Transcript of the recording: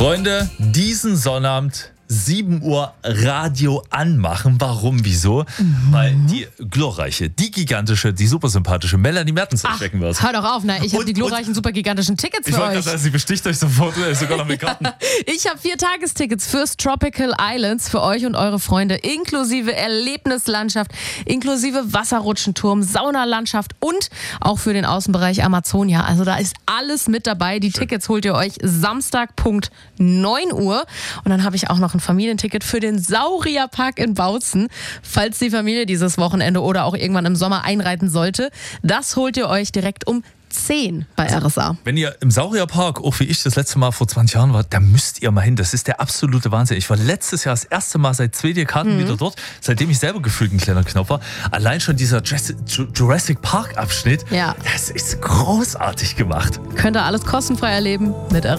Freunde, diesen Sonnabend 7 Uhr Radio anmachen. Warum, wieso? Weil die glorreiche, die gigantische, die super sympathische Melanie Mertens erschrecken wird. Hör doch auf, ich habe die glorreichen, super gigantischen Tickets für euch. Ich wollte gerade sagen, sie besticht euch sofort sogar noch mit Karten. Ich habe 4 Tagestickets fürs Tropical Islands für euch und eure Freunde, inklusive Erlebnislandschaft, inklusive Wasserrutschenturm, Saunalandschaft und auch für den Außenbereich Amazonia. Also da ist alles mit dabei. Die Tickets holt ihr euch Samstag Punkt 9 Uhr. Und dann habe ich auch noch ein Familienticket für den Saurierpark in Bautzen, falls die Familie dieses Wochenende oder auch irgendwann im Sommer einreiten sollte. Das holt ihr euch direkt um 10 bei RSA. Wenn ihr im Saurierpark, auch wie ich das letzte Mal vor 20 Jahren war, da müsst ihr mal hin. Das ist der absolute Wahnsinn. Ich war letztes Jahr das erste Mal seit 2 Karten wieder dort, seitdem ich selber gefühlt ein kleiner Knopf war. Allein schon dieser Jurassic Park Abschnitt, das ist großartig gemacht. Könnt ihr alles kostenfrei erleben mit RSA.